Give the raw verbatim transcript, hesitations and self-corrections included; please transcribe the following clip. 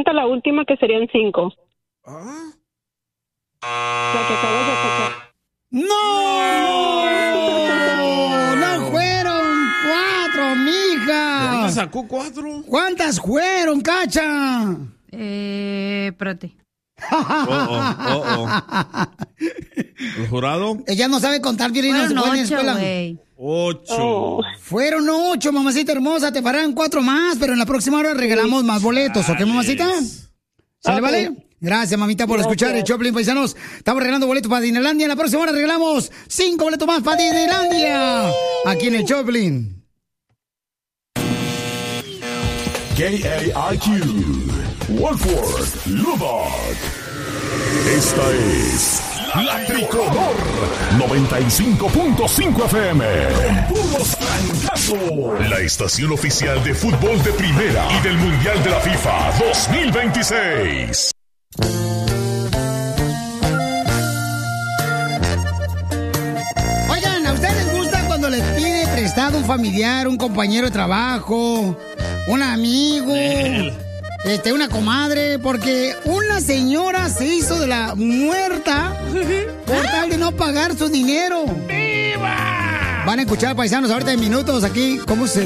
cuenta la última, que serían cinco. ¿Ah? La que acabas de sacar. ¡No! ¡No fueron cuatro, mija! ¿Dónde sacó cuatro? ¿Cuántas fueron, Cacha? Eh, espérate. Oh, oh, oh, oh. ¿El jurado? Ella no sabe contar, Violín, no se Fueron fue en la ocho, escuela. güey. Ocho. Oh. Fueron ocho, mamacita hermosa, te farán cuatro más, pero en la próxima hora regalamos más boletos, ¿ok, mamacita? ¿Sale, Ok. vale? Gracias, mamita, por Gracias. escuchar el Choplin, paisanos. Estamos regalando boletos para Disneylandia. En la próxima hora regalamos cinco boletos más para Disneylandia. Aquí en el Choplin. K A I Q, Wolford, Lubbock. Esta es La Tricolor noventa y cinco punto cinco F M. Con puros francazos. La estación oficial de fútbol de primera y del Mundial de la FIFA dos mil veintiséis. Oigan, ¿a ustedes les gusta cuando les pide prestado un familiar, un compañero de trabajo, un amigo, este, una comadre? Porque una señora se hizo de la muerta por tal de no pagar su dinero. ¡Viva! Van a escuchar, paisanos, ahorita en minutos aquí cómo se